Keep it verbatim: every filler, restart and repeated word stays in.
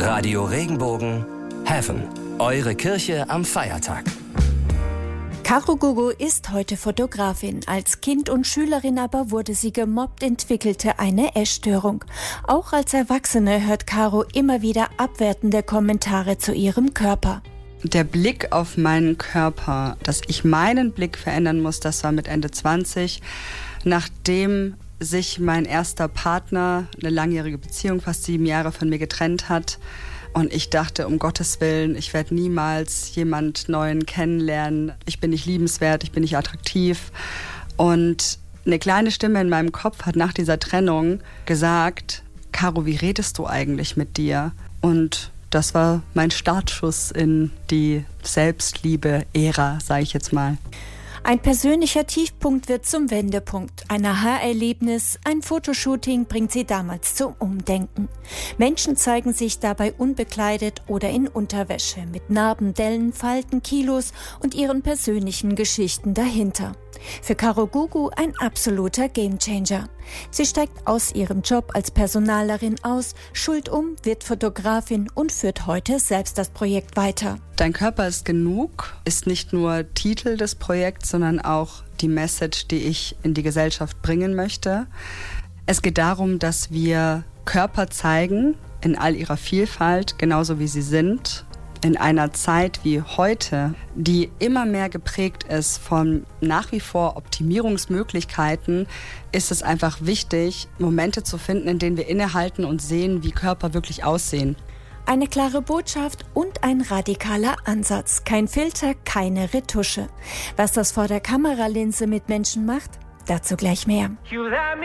Radio Regenbogen Heaven. Eure Kirche am Feiertag. Caro Gugu ist heute Fotografin. Als Kind und Schülerin aber wurde sie gemobbt, entwickelte eine Essstörung. Auch als Erwachsene hört Caro immer wieder abwertende Kommentare zu ihrem Körper. Der Blick auf meinen Körper, dass ich meinen Blick verändern muss, das war mit Ende zwanzig, nachdem sich mein erster Partner, eine langjährige Beziehung, fast sieben Jahre von mir getrennt hat. Und ich dachte, um Gottes Willen, ich werde niemals jemand Neuen kennenlernen. Ich bin nicht liebenswert, ich bin nicht attraktiv. Und eine kleine Stimme in meinem Kopf hat nach dieser Trennung gesagt, Caro, wie redest du eigentlich mit dir? Und das war mein Startschuss in die Selbstliebe-Ära, sage ich jetzt mal. Ein persönlicher Tiefpunkt wird zum Wendepunkt. Ein Aha-Erlebnis, ein Fotoshooting bringt sie damals zum Umdenken. Menschen zeigen sich dabei unbekleidet oder in Unterwäsche, mit Narben, Dellen, Falten, Kilos und ihren persönlichen Geschichten dahinter. Für Caro Gugu ein absoluter Gamechanger. Sie steigt aus ihrem Job als Personalerin aus, schult um, wird Fotografin und führt heute selbst das Projekt weiter. Dein Körper ist genug ist nicht nur Titel des Projekts, sondern auch die Message, die ich in die Gesellschaft bringen möchte. Es geht darum, dass wir Körper zeigen in all ihrer Vielfalt, genauso wie sie sind. In einer Zeit wie heute, die immer mehr geprägt ist von nach wie vor Optimierungsmöglichkeiten, ist es einfach wichtig, Momente zu finden, in denen wir innehalten und sehen, wie Körper wirklich aussehen. Eine klare Botschaft und ein radikaler Ansatz. Kein Filter, keine Retusche. Was das vor der Kameralinse mit Menschen macht, dazu gleich mehr. You let me